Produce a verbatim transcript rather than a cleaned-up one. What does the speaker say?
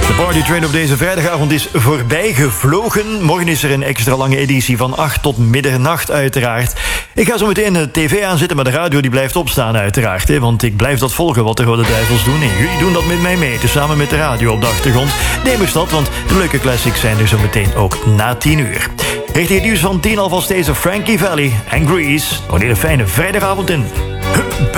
De partytrain op deze vrijdagavond is voorbij gevlogen. Morgen is er een extra lange editie van acht tot middernacht uiteraard. Ik ga zo meteen de tv aanzetten, maar de radio die blijft opstaan uiteraard. Hè, want ik blijf dat volgen wat de Rode Duivels doen. En jullie doen dat met mij mee, dus samen met de radio op de achtergrond. Neem eens dat, want de leuke classics zijn er zo meteen ook na tien uur. Richting het nieuws van tien alvast deze Frankie Valli en Grease. Een hele fijne vrijdagavond in.